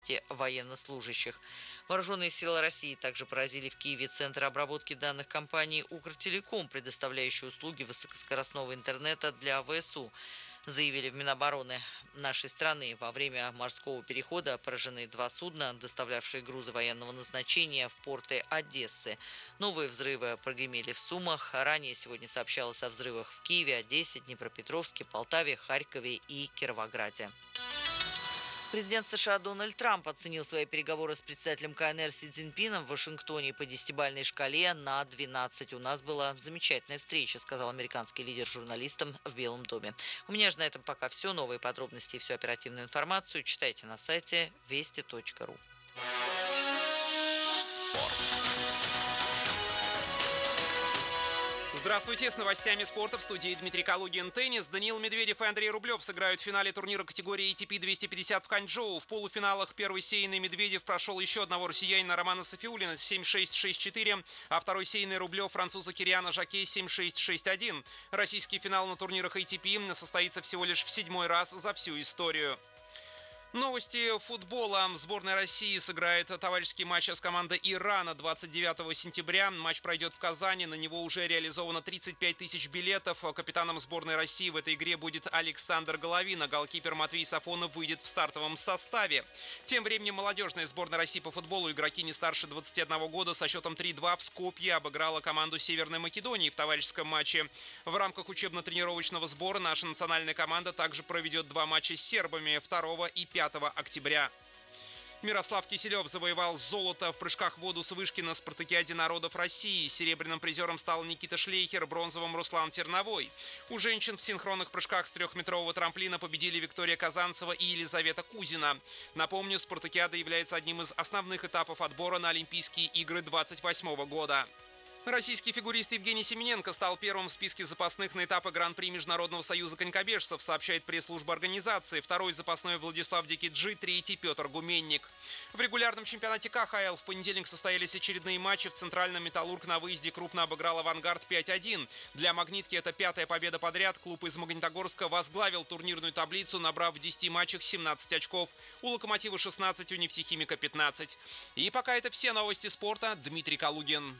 военнослужащих. Вооруженные силы России также поразили в Киеве центр обработки данных компании «Укртелеком», предоставляющий услуги высокоскоростного интернета для ВСУ. Заявили в Минобороны нашей страны. Во время морского перехода поражены 2 судна, доставлявшие грузы военного назначения в порты Одессы. Новые взрывы прогремели в Сумах. Ранее сегодня сообщалось о взрывах в Киеве, Одессе, Днепропетровске, Полтаве, Харькове и Кировограде. Президент США Дональд Трамп оценил свои переговоры с председателем КНР Си Цзиньпином в Вашингтоне по 10-бальной шкале на 12. У нас была замечательная встреча, сказал американский лидер журналистам в Белом доме. У меня же на этом пока все. Новые подробности и всю оперативную информацию читайте на сайте вести.ру. Спорт. Здравствуйте, с новостями спорта в студии Дмитрий Калугин. Теннис. Даниил Медведев и Андрей Рублев сыграют в финале турнира категории ATP 250 в Ханчжоу. В полуфиналах первый сейный Медведев прошел еще одного россиянина Романа Сафиуллина 7-6-6-4, а второй сейный Рублев француза Кириана Жаке 7-6-6-1. Российский финал на турнирах ATP состоится всего лишь в 7-й раз за всю историю. Новости футбола. Сборная России сыграет товарищеский матч с командой Ирана 29 сентября. Матч пройдет в Казани. На него уже реализовано 35 тысяч билетов. Капитаном сборной России в этой игре будет Александр Головин, а голкипер Матвей Сафонов выйдет в стартовом составе. Тем временем молодежная сборная России по футболу, игроки не старше 21 года, со счетом 3-2 в Скопье обыграла команду Северной Македонии в товарищеском матче. В рамках учебно-тренировочного сбора наша национальная команда также проведет 2 матча с сербами 2 и 5 октября. Мирослав Киселев завоевал золото в прыжках в воду с вышки на спартакиаде народов России. Серебряным призером стал Никита Шлейхер, бронзовым Руслан Терновой. У женщин в синхронных прыжках с 3-метрового трамплина победили Виктория Казанцева и Елизавета Кузина. Напомню, спартакиада является одним из основных этапов отбора на Олимпийские игры 2028 года. Российский фигурист Евгений Семененко стал первым в списке запасных на этапы Гран-при Международного союза конькобежцев, сообщает пресс-служба организации. Второй запасной Владислав Дикиджи, третий Петр Гуменник. В регулярном чемпионате КХЛ в понедельник состоялись очередные матчи. В Центральном «Металлург» на выезде крупно обыграл «Авангард» 5-1. Для «Магнитки» это 5-я победа подряд. Клуб из Магнитогорска возглавил турнирную таблицу, набрав в 10 матчах 17 очков. У «Локомотива» 16, у «Нефтехимика» 15. И пока это все новости спорта. Дмитрий Калугин.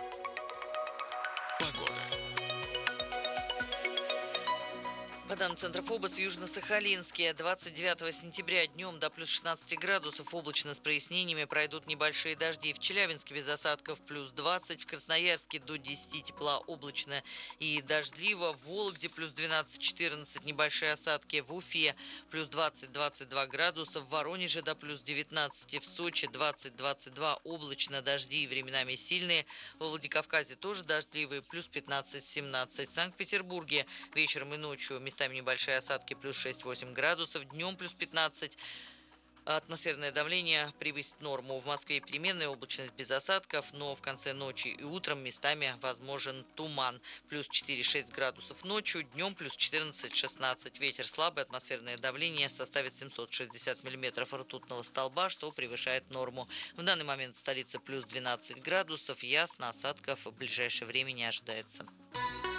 По данным Центра ФОБОС в Южно-Сахалинске 29 сентября днем до плюс 16 градусов облачно с прояснениями, пройдут небольшие дожди. В Челябинске без осадков плюс 20, в Красноярске до 10 тепла, облачно и дождливо, в Вологде плюс 12-14, небольшие осадки, в Уфе плюс 20-22 градуса, в Воронеже до плюс 19, в Сочи 20-22, облачно, дожди и временами сильные, во Владикавказе тоже дождливые, плюс 15-17, в Санкт-Петербурге вечером и ночью местами небольшие осадки, плюс 6-8 градусов, днем плюс 15. Атмосферное давление превысит норму. В Москве переменная облачность без осадков, но в конце ночи и утром местами возможен туман. Плюс 4-6 градусов ночью, днем плюс 14-16. Ветер слабый, атмосферное давление составит 760 миллиметров ртутного столба, что превышает норму. В данный момент в столице плюс 12 градусов, ясно, осадков в ближайшее время не ожидается.